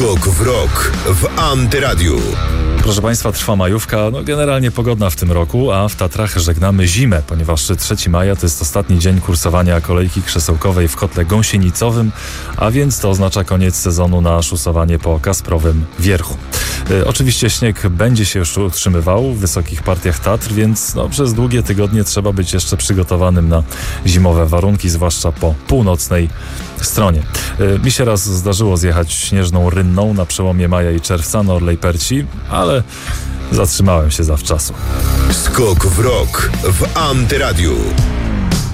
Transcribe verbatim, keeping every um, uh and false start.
Skok w rok w Antyradiu. Proszę Państwa, trwa majówka, no generalnie pogodna w tym roku, a w Tatrach żegnamy zimę, ponieważ trzeciego maja to jest ostatni dzień kursowania kolejki krzesełkowej w kotle gąsienicowym, a więc to oznacza koniec sezonu na szusowanie po Kasprowym Wierchu. E, oczywiście śnieg będzie się już utrzymywał w wysokich partiach Tatr, więc no, przez długie tygodnie trzeba być jeszcze przygotowanym na zimowe warunki, zwłaszcza po północnej stronie. E, mi się raz zdarzyło zjechać śnieżną rynną na przełomie maja i czerwca na Orlej Perci, ale zatrzymałem się zawczasu. Skok w rok w Antyradiu.